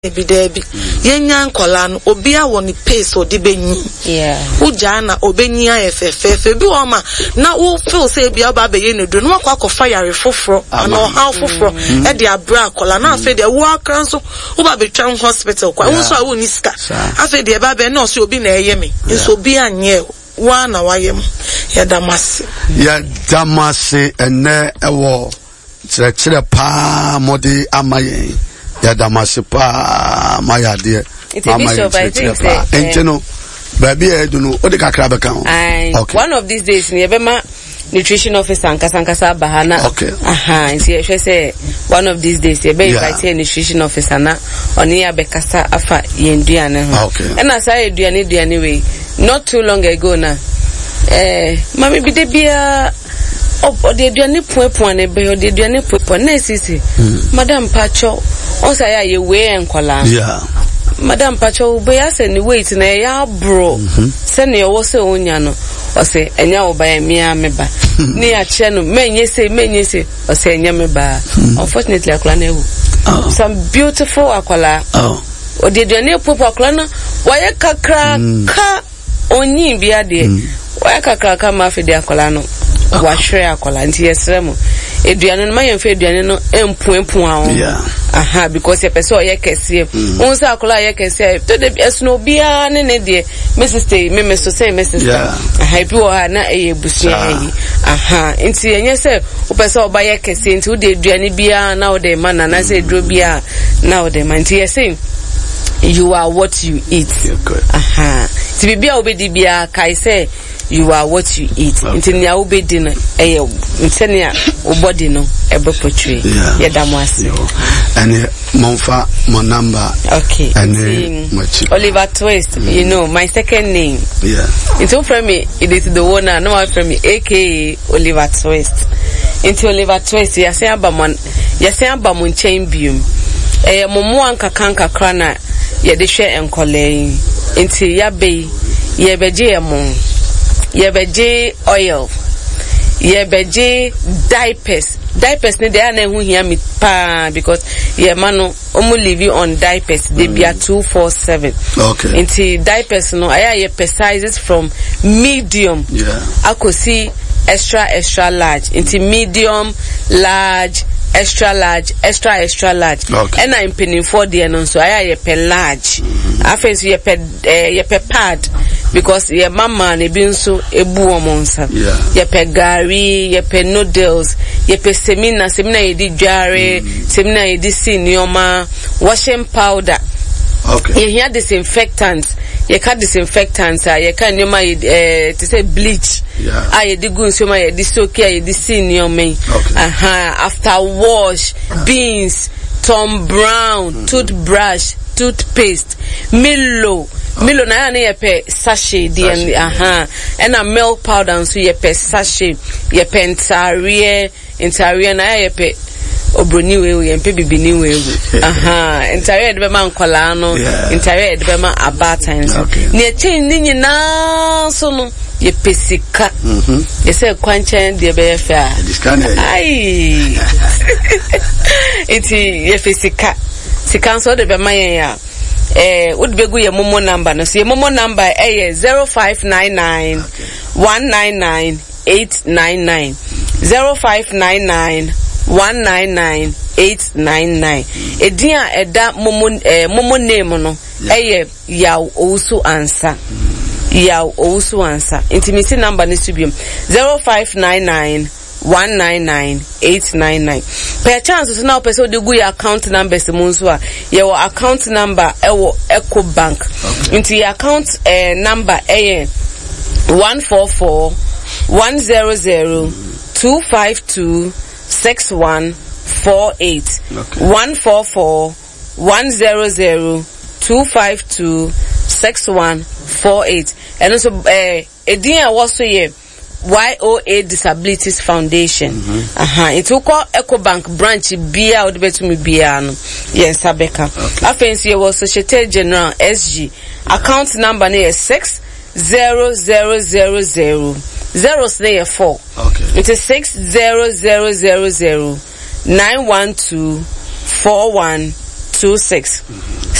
bi debi yenya nkola no obi a woni pace odi benyi uja na obenyi ayefefefe bi o ma na wo feel say bi aba be ye ne do no akwa kofa yare foforo ana ha foforo e de abra akola na afa de wo akran so wo ba betwa hospital kwa wo so a wo ni sika afa de ba be na so obi na eye me nso obi anye wa na wayem ya damase ene ewo chire pa modi amaye ya damasipa maya de mama enteno baby edunu o de kakra be kan okay one of these days ni ebema nutrition officer ankasa bahana okay nti e say one of these days e be invite a nutrition officer na oni abekasa afa yenduane ho okay na say eduane we not too long ago na mama bi de bia o de eduane puan ne be o de eduane puan na sisi madam pacho o say ya we enkola madam pacho be ya say ni wait na ya bro say na wo say onya no o say enya wo ba ya meba ni ya che no menye say o say enya meba unfortunately akola na ewu some beautiful akola o de eduane puan akola na wa ye kakra ka onyi bia de wa ye kakra ka ma fe de akola no wa hwere akola nti yesremo eduane no mayen fe eduane no empuempun awo because your person ye kese won say akola ye kese to de esno bia ne de me sister me so say me sister bi wo ha na ebusia yi nti enye say wo person oba ye kese nti wo de eduane bia na wo de ma na say dro bia na wo de ma nti say you are what you eat ti bibia obedi bia kai say you are what you eat. Until you obedi no until your body no ebe portray. Yeah, damwasi. And monfa mon number. Okay. And Oliver Twist. You know my second name. Yeah. Into from me, it is the owner. No one from me, aka Oliver Twist. Into Oliver Twist. Yase aba mon chain bium. Momo anka kanka krana. Yede hwe enkole. Into yabe yebeje amon. Yebeje oil, yebeje diapers ne dey na hu hia me pa because ye mano omo live on diapers they be 247 okay into diapers no aya ye sizes from medium akosi extra large into medium large extra large okay. And I'm penning for the no so aya ye per large afenso ye per pad because your mama ne bi nso ebu omonsa ye pe gari ye pe noodles ye pe semina ye di dware semina ye di sinioma washing powder okay ye here disinfectants ye ka disinfectants ye ka nyoma to say bleach ye di gun so ma ye di soak ye di sinioma after wash beans Tom Brown toothbrush toothpaste Milo na ya ne ye pe sachet di and a milk powder so ye pe sachet ye pe entire na ye pe obroni we ye pe bibini we entire de be man kola no entire de be man abatan so ne chain ni nyina so no ye pesika ye say kwanchen de be fe ai iti ye pesika sika so de be man ya would be good your momo number no see momo number 0599 199 899 0599 199 899 edia eda momo name no yaw owusu ansa intimate number ni subium 0599 199 899 per chance so now person dey go your account numbers monso a your account number ewo Ecobank into your account number 144 100 252 6148 144 100 252 6148 and also edin a was so here YOA Disabilities Foundation. It will call Ecobank branch Bia or the betumi Bia no. Yes, Abeka. Afensi ye was Societe General SG. Account number is 60000 zeros there 4. Okay. It is 60000 912 41 626